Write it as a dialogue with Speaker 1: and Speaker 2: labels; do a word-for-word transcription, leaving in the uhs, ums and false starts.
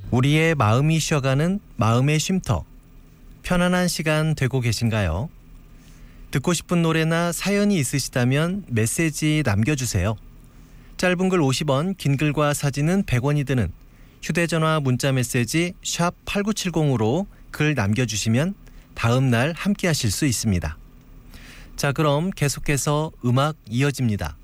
Speaker 1: 우리의 마음이 쉬어가는 마음의 쉼터. 편안한 시간 되고 계신가요? 듣고 싶은 노래나 사연이 있으시다면 메시지 남겨주세요. 짧은 글 오십 원, 긴 글과 사진은 백 원이 드는 휴대전화 문자 메시지 샵 팔구칠공으로 글 남겨주시면 다음 날 함께 하실 수 있습니다. 자, 그럼 계속해서 음악 이어집니다.